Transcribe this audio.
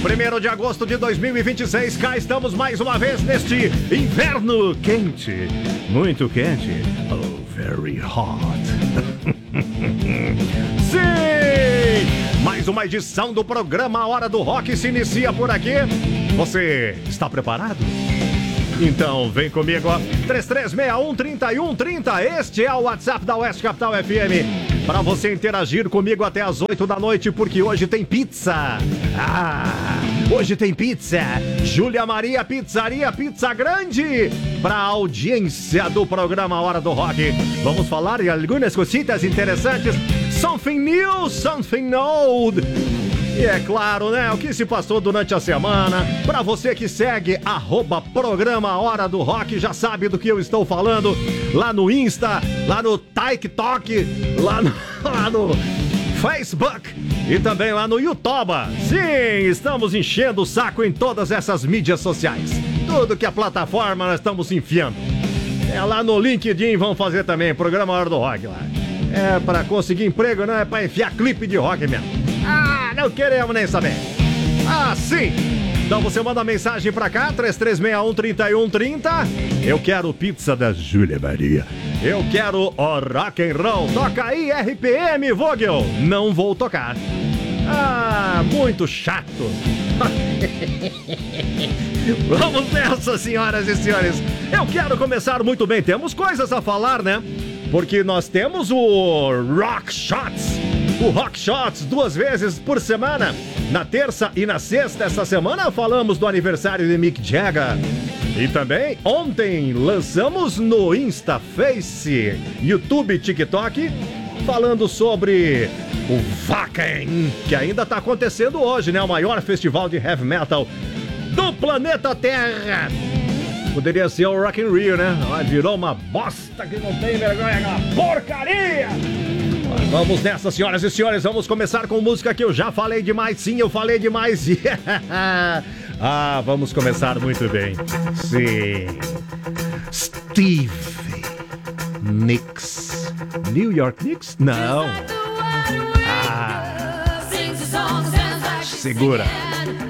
1º de agosto de 2026, cá estamos mais uma vez neste inverno quente, muito quente, oh, very hot. Sim! Mais uma edição do programa Hora do Rock se inicia por aqui. Você está preparado? Então vem comigo, ó. 3361-3130. Este é o WhatsApp da Oeste Capital FM. Para você interagir comigo até as 8 da noite, porque hoje tem pizza. Hoje tem pizza. Júlia Maria Pizzaria, pizza grande. Para a audiência do programa Hora do Rock. Vamos falar de algumas cositas interessantes. Something new, something old. E é claro, né, o que se passou durante a semana. Pra você que segue @programa Hora do Rock, já sabe do que eu estou falando. Lá no Insta, lá no TikTok, lá no Facebook e também lá no YouTube. Sim, estamos enchendo o saco em todas essas mídias sociais. Tudo que a plataforma nós estamos enfiando. É lá no LinkedIn, vamos fazer também, programa Hora do Rock lá. É pra conseguir emprego, não é pra enfiar clipe de rock mesmo. Não queremos nem saber. Sim. Então você manda mensagem pra cá, 3361-3130. Eu quero pizza da Júlia Maria. Eu quero o rock and roll. Toca aí, RPM, Vogel. Não vou tocar. Muito chato. Vamos nessa, senhoras e senhores. Eu quero começar muito bem. Temos coisas a falar, né? Porque nós temos o Rock Shots. O Rock Shots 2 vezes por semana. Na terça e na sexta. Essa semana falamos do aniversário de Mick Jagger. E também ontem lançamos no Insta, Face, YouTube, TikTok, falando sobre o Wacken, que ainda está acontecendo hoje, né? O maior festival de heavy metal do planeta Terra. Poderia ser o Rock in Rio, né? Virou uma bosta que não tem vergonha, aquela porcaria! Vamos nessa, senhoras e senhores. Vamos começar com música que eu já falei demais. Sim, eu falei demais. Vamos começar muito bem. Sim. Steve Nicks. New York Knicks? Não. Segura.